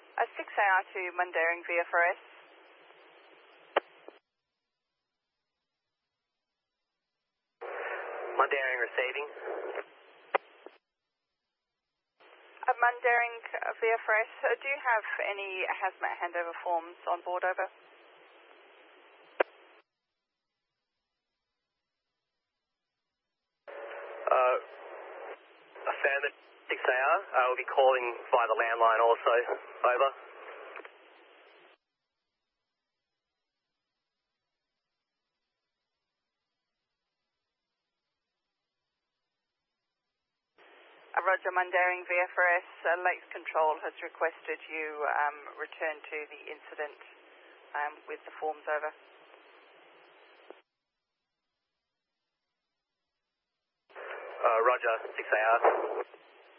6AR to Mundaring VFRS. Mundaring receiving. Mundaring VFRS, do you have any hazmat handover forms on board, over? Affirmative 6AR. We'll be calling via the landline also, over. Roger, Mundaring VFRS, Lakes Control has requested you return to the incident with the forms, over. Roger, 6AR.